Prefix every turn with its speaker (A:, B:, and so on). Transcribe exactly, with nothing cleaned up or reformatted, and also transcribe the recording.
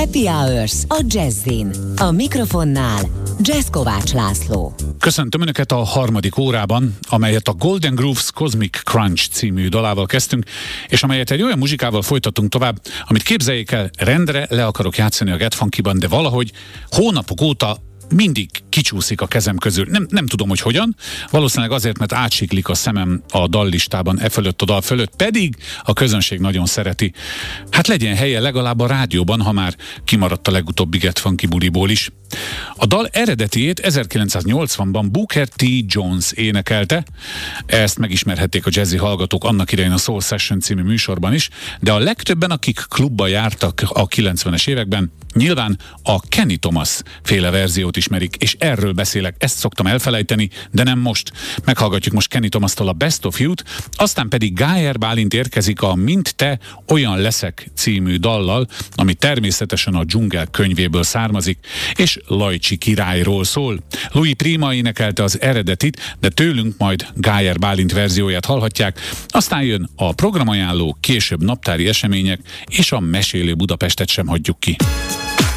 A: Happy Hours a Jazzin. A mikrofonnál Jazz Kovács László.
B: Köszöntöm Önöket a harmadik órában, amelyet a Golden Grooves Cosmic Crunch című dalával kezdtünk, és amelyet egy olyan muzsikával folytatunk tovább, amit képzeljék el, rendre le akarok játszani a Get Funky-ban, de valahogy hónapok óta mindig kicsúszik a kezem közül. Nem, nem tudom, hogy hogyan. Valószínűleg azért, mert átsiklik a szemem a dallistában e fölött, a dal fölött, pedig a közönség nagyon szereti. Hát legyen helye legalább a rádióban, ha már kimaradt a legutóbbi Get Funky buliból is. A dal eredetiét ezerkilencszáznyolcvanban Booker T. Jones énekelte. Ezt megismerhették a jazzy hallgatók annak idején a Soul Session című műsorban is, de a legtöbben, akik klubba jártak a kilencvenes években, nyilván a Kenny Thomas féle verziót ismerik, és erről beszélek, ezt szoktam elfelejteni, de nem most. Meghallgatjuk most Kenny Thomastól a Best of You-t, aztán pedig Gájer Bálint érkezik a Mint te, olyan leszek című dallal, ami természetesen a Dzsungel könyvéből származik, és Lajcsi királyról szól. Louis Prima énekelte az eredetit, de tőlünk majd Gájer Bálint verzióját hallhatják, aztán jön a programajánló, később naptári események, és a Mesélő Budapestet sem hagyjuk ki.